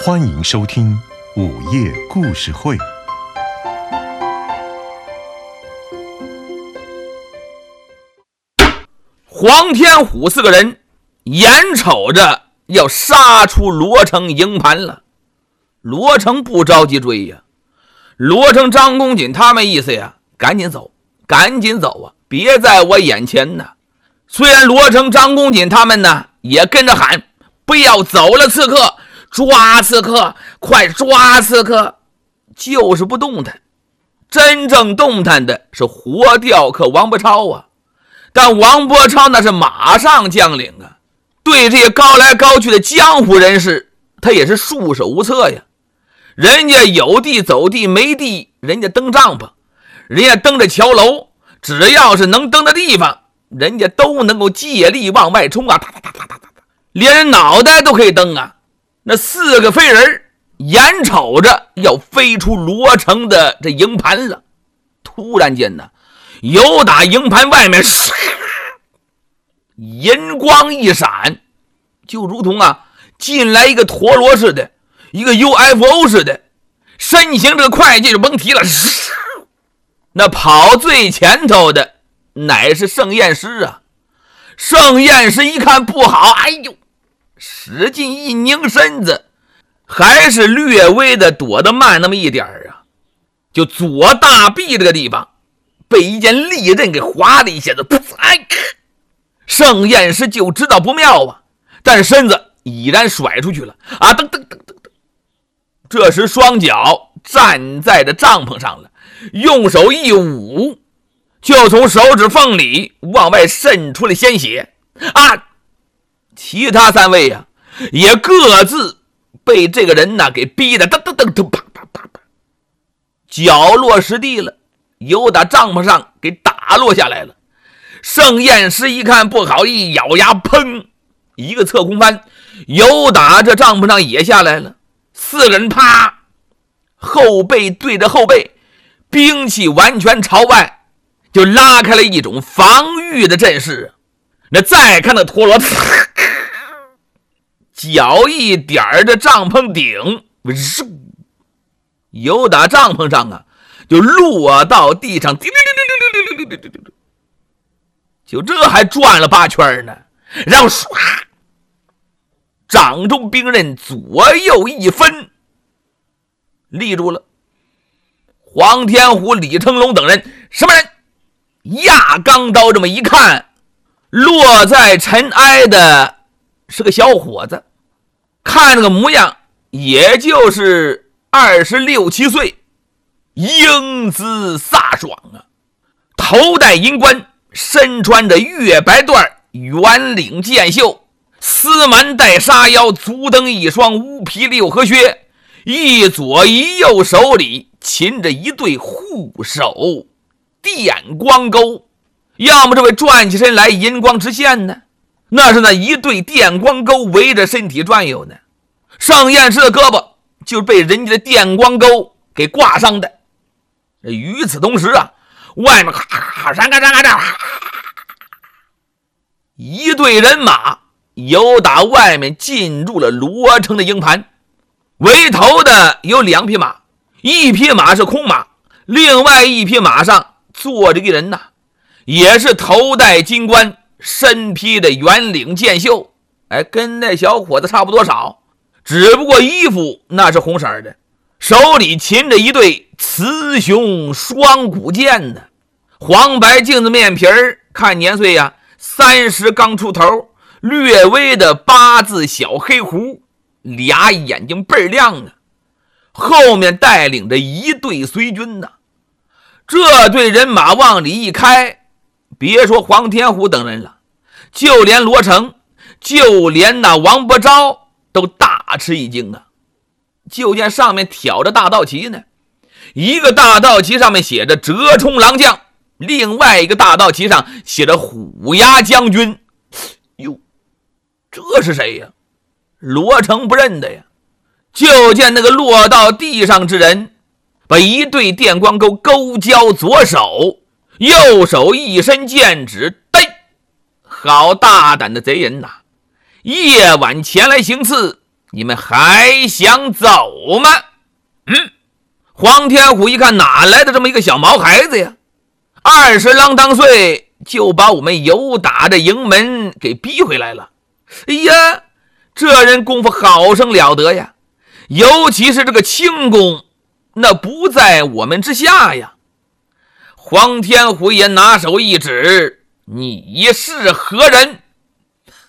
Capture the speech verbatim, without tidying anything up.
欢迎收听午夜故事会。 黄天虎四个人眼瞅着要杀出罗城营盘了，罗成不着急追呀。罗成、张公瑾他们意思呀，赶紧走，赶紧走啊，别在我眼前呢。虽然罗成、张公瑾他们呢也跟着喊，不要走了，刺客，抓刺客，快抓刺客，就是不动弹。真正动弹的是活雕刻王伯超啊。但王伯超那是马上将领啊，对这些高来高去的江湖人士，他也是束手无策呀。人家有地走地，没地人家登帐篷，人家登着桥楼，只要是能登的地方，人家都能够借力往外冲啊，连人脑袋都可以登啊。那四个飞人眼瞅着要飞出罗城的这营盘了，突然间呢，由打营盘外面银光一闪，就如同啊进来一个陀螺似的，一个 U F O 似的，身形这个快劲就甭提了。那跑最前头的乃是盛验师啊。盛验师一看不好，哎呦，使劲一拧身子，还是略微的躲得慢那么一点啊，就左大臂这个地方被一件利刃给划了一下子，哎，盛验师就知道不妙啊，但是身子已然甩出去了啊！噔噔噔噔噔，这时双脚站在这帐篷上了，用手一捂，就从手指缝里往外渗出了鲜血啊！其他三位啊，也各自被这个人呐给逼得噔噔噔噔啪啪啪啪，脚落实地了，由打帐篷上给打落下来了。盛验师一看不好，一咬牙，砰，一个侧空翻，由打这帐篷上也下来了。四个人啪，后背对着后背，兵器完全朝外，就拉开了一种防御的阵势。那再看那陀螺，脚一点儿的帐篷顶，由打帐篷上啊就落到地上，就这还转了八圈呢，然后唰，掌中兵刃左右一分，立住了。黄天虎、李成龙等人什么人？压钢刀这么一看，落在尘埃的是个小伙子，看这个模样也就是二十六七岁，英姿飒爽啊，头戴银冠，身穿着月白缎圆领箭袖，丝蛮带纱腰，足蹬一双乌皮六合靴，一左一右手里擒着一对护手电光钩。要么这位转起身来银光直现呢，那是那一对电光钩围着身体转悠呢。盛验师的胳膊就是被人家的电光钩给挂上的。与此同时啊，外面咔闪咔闪咔闪，一队人马由打外面进入了罗城的营盘。围头的有两匹马，一匹马是空马，另外一匹马上坐着一人呐，也是头戴金冠，身披的圆领箭袖，哎，跟那小伙子差不多少，只不过衣服那是红色的，手里擒着一对雌雄双股剑呢。黄白镜子面皮儿，看年岁呀，三十刚出头，略微的八字小黑胡，俩眼睛倍儿亮呢。后面带领着一队随军呢。这队人马往里一开，别说黄天虎等人了，就连罗成，就连那王伯昭都大吃一惊啊。就见上面挑着大道旗呢，一个大道旗上面写着折冲郎将，另外一个大道旗上写着虎牙将军。哟，这是谁呀？罗成不认得呀。就见那个落到地上之人把一对电光钩勾交左手，右手一伸剑指，嘚，好大胆的贼人呐！夜晚前来行刺， 你们还想走吗？嗯，黄天虎一看，哪来的这么一个小毛孩子呀？二十郎当岁就把我们由打的营门给逼回来了。哎呀，这人功夫好生了得呀，尤其是这个轻功，那不在我们之下呀。黄天虎也拿手一指，你是何人？